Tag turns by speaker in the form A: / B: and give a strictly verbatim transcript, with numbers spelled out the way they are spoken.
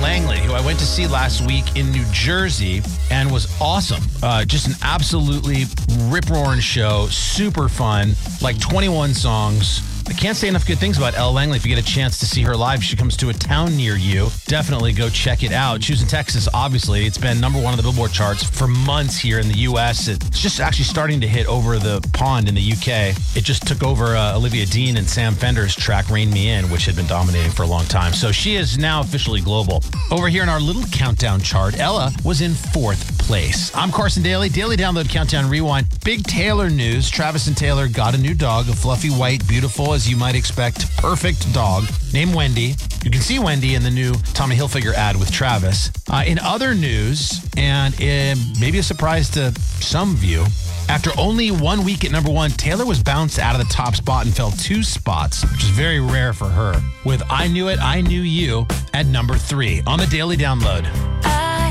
A: Langley, who I went to see last week in New Jersey and was awesome. Uh, just an absolutely rip-roaring show, super fun, like twenty-one songs. I can't say enough good things about Elle Langley. If you get a chance to see her live, she comes to a town near you. Definitely go check it out. She was in Texas, obviously. It's been number one on the Billboard charts for months here in the U S. It's just actually starting to hit over the pond in the U K. It just took over uh, Olivia Dean and Sam Fender's track, Rain Me In, which had been dominating for a long time. So she is now officially global. Over here in our little countdown chart, Ella was in fourth place. I'm Carson Daly. Daily Download Countdown Rewind. Big Taylor news. Travis and Taylor got a new dog, a fluffy, white, beautiful, as you might expect, perfect dog named Wendy. You can see Wendy in the new Tommy Hilfiger ad with Travis. Uh, in other news, and uh, maybe a surprise to some of you, after only one week at number one, Taylor was bounced out of the top spot and fell two spots, which is very rare for her, with I Knew It, I Knew You at number three on the Daily Download.